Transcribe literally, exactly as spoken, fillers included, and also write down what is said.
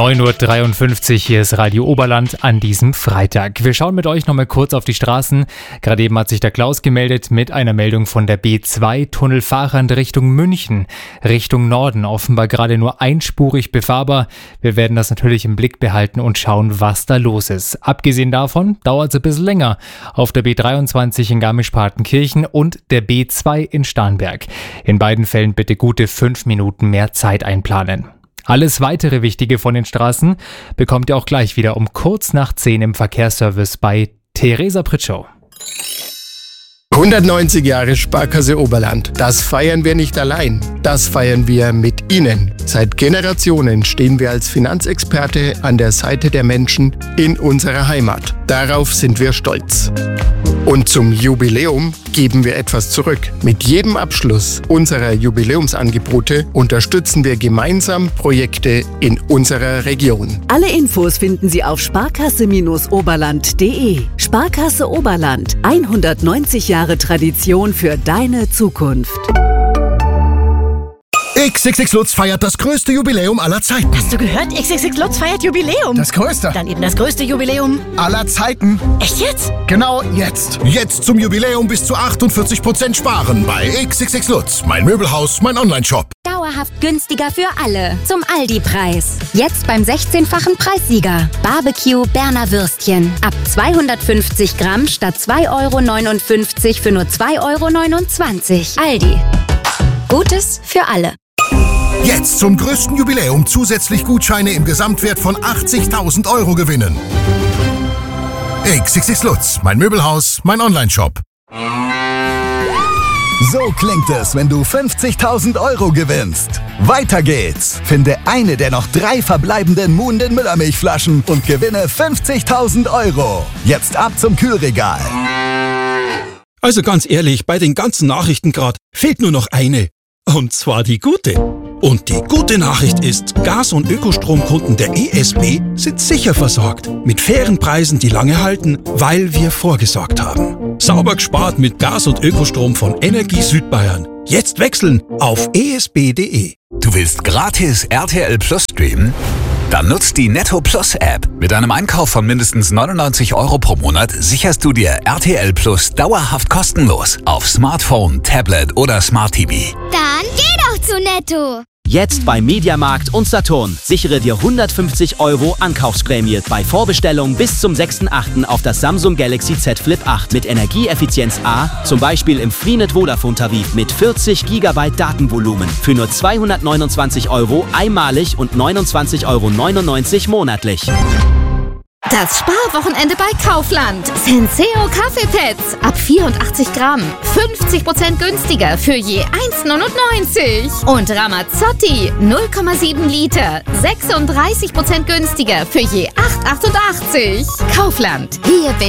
neun Uhr dreiundfünfzig, hier ist Radio Oberland an diesem Freitag. Wir schauen mit euch nochmal kurz auf die Straßen. Gerade eben hat sich der Klaus gemeldet mit einer Meldung von der B zwei, Tunnelfahrrand Richtung München, Richtung Norden. Offenbar gerade nur einspurig befahrbar. Wir werden das natürlich im Blick behalten und schauen, was da los ist. Abgesehen davon dauert es ein bisschen länger auf der B dreiundzwanzig in Garmisch-Partenkirchen und der B zwei in Starnberg. In beiden Fällen bitte gute fünf Minuten mehr Zeit einplanen. Alles weitere Wichtige von den Straßen bekommt ihr auch gleich wieder um kurz nach zehn im Verkehrsservice bei Theresa Pritschow. hundertneunzig Jahre Sparkasse Oberland. Das feiern wir nicht allein. Das feiern wir mit Ihnen. Seit Generationen stehen wir als Finanzexperte an der Seite der Menschen in unserer Heimat. Darauf sind wir stolz. Und zum Jubiläum geben wir etwas zurück. Mit jedem Abschluss unserer Jubiläumsangebote unterstützen wir gemeinsam Projekte in unserer Region. Alle Infos finden Sie auf sparkasse Oberland punkt de. Sparkasse Oberland. hundertneunzig Jahre Tradition für deine Zukunft. X X X Lutz feiert das größte Jubiläum aller Zeiten. Hast du gehört? X X X Lutz feiert Jubiläum. Das größte. Dann eben das größte Jubiläum aller Zeiten. Echt jetzt? Genau jetzt. Jetzt zum Jubiläum bis zu achtundvierzig Prozent sparen bei X X X Lutz. Mein Möbelhaus, mein Onlineshop. Dauerhaft günstiger für alle. Zum Aldi-Preis. Jetzt beim sechzehnfachen Preissieger. Barbecue Berner Würstchen. Ab zweihundertfünfzig Gramm statt zwei Euro neunundfünfzig für nur zwei Euro neunundzwanzig. Aldi. Gutes für alle. Jetzt zum größten Jubiläum zusätzlich Gutscheine im Gesamtwert von achtzigtausend Euro gewinnen. X X X Lutz, mein Möbelhaus, mein Onlineshop. So klingt es, wenn du fünfzigtausend Euro gewinnst. Weiter geht's. Finde eine der noch drei verbleibenden Muhnden Müllermilchflaschen und gewinne fünfzigtausend Euro. Jetzt ab zum Kühlregal. Also ganz ehrlich, bei den ganzen Nachrichten gerade fehlt nur noch eine. Und zwar die gute. Und die gute Nachricht ist, Gas- und Ökostromkunden der E S B sind sicher versorgt. Mit fairen Preisen, die lange halten, weil wir vorgesorgt haben. Sauber gespart mit Gas- und Ökostrom von Energie Südbayern. Jetzt wechseln auf e s b punkt de. Du willst gratis R T L Plus streamen? Dann nutzt die Netto Plus App. Mit einem Einkauf von mindestens neunundneunzig Euro pro Monat sicherst du dir R T L Plus dauerhaft kostenlos auf Smartphone, Tablet oder Smart T V. Dann geh doch zu Netto! Jetzt bei Mediamarkt und Saturn. Sichere dir hundertfünfzig Euro Ankaufsprämie bei Vorbestellung bis zum sechsten achten auf das Samsung Galaxy Z Flip acht mit Energieeffizienz A, zum Beispiel im Freenet Vodafone Tarif mit vierzig Gigabyte Datenvolumen für nur zweihundertneunundzwanzig Euro einmalig und neunundzwanzig Euro neunundneunzig monatlich. Das Sparwochenende bei Kaufland. Senseo Kaffeepads ab vierundachtzig Gramm. fünfzig Prozent günstiger für je eins neunundneunzig. Und Ramazzotti null Komma sieben Liter. sechsunddreißig Prozent günstiger für je acht achtundachtzig. Kaufland. Hier bin